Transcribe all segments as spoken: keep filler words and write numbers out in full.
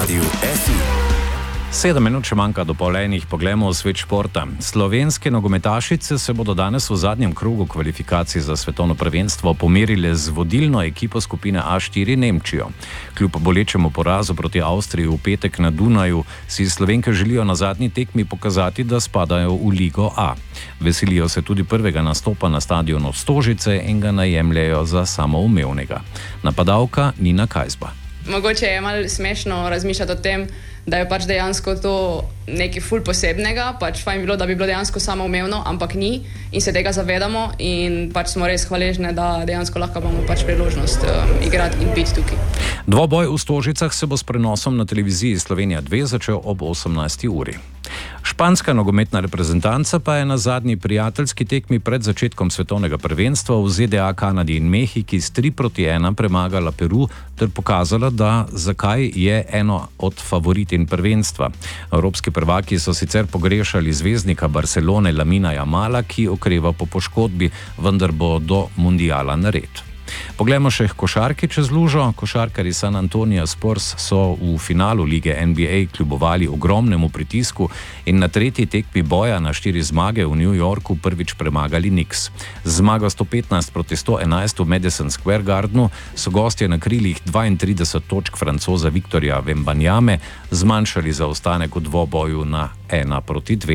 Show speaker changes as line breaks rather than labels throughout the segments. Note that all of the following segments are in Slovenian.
Radiu S I.
Sedem minut še manjka do pol enih, poglejmo v svet športa. Slovenske nogometašice se bodo danes v zadnjem krogu kvalifikacij za svetovno prvenstvo pomerile z vodilno ekipo skupine A štiri Nemčijo. Kljub bolečemu porazu proti Avstriji v petek na Dunaju si Slovenke želijo na zadnji tekmi pokazati, da spadajo v Ligo A. Veselijo se tudi prvega nastopa na stadionu Stožice in ga najemljajo za samoumevnega. Napadalka Nina Kajzba.
Mogoče je malo smešno razmišljati o tem, da je pač dejansko to nekaj ful posebnega, pač fajn bilo, da bi bilo dejansko samoumevno, ampak ni in se tega zavedamo in pač smo res hvaležne, da dejansko lahko imamo pač priložnost um, igrati in biti tukaj.
Dvoboj v Stožicah se bo s prenosom na televiziji Slovenija dve začel ob osemnajsti uri. Španska nogometna reprezentanca pa je na zadnji prijateljski tekmi pred začetkom svetovnega prvenstva v Z D A, Kanadi in Mehiki s tri proti ena premagala Peru ter pokazala, da zakaj je eno od favoritin prvenstva. Evropski prvaki so sicer pogrešali zvezdnika Barcelone Lamina Jamala, ki okreva po poškodbi, vendar bo do mundiala nared. Poglejmo še košarki čez lužo. Košarkarji San Antonio Spurs so v finalu lige N B A kljubovali ogromnemu pritisku in na tretji tekmi boja na štiri zmage v New Yorku prvič premagali Knicks. Z zmago sto petnajst proti sto enajst v Madison Square Gardenu so gostje na krilih dvaintrideset točk Francoza Victorja Wembanyame zmanjšali zaostanek v dvoboju na ena proti dve.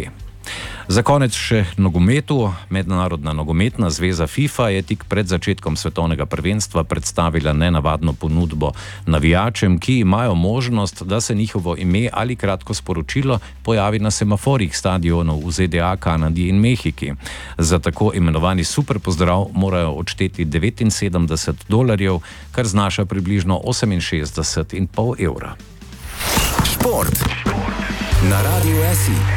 Za konec še nogometu. Mednarodna nogometna zveza FIFA je tik pred začetkom svetovnega prvenstva predstavila nenavadno ponudbo navijačem, ki imajo možnost, da se njihovo ime ali kratko sporočilo pojavi na semaforih stadionov v Z D A, Kanadi in Mehiki. Za tako imenovani super pozdrav morajo odšteti devetinsedemdeset dolarjev, kar znaša približno oseminšestdeset in pol evra.
Šport na Radiu S I.